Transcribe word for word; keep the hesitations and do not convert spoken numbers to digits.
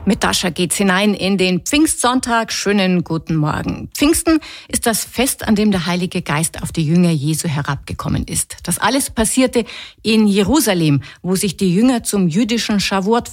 Mit Dascha geht's hinein in den Pfingstsonntag. Schönen guten Morgen. Pfingsten ist das Fest, an dem der Heilige Geist auf die Jünger Jesu herabgekommen ist. Das alles passierte in Jerusalem, wo sich die Jünger zum jüdischen Schawuot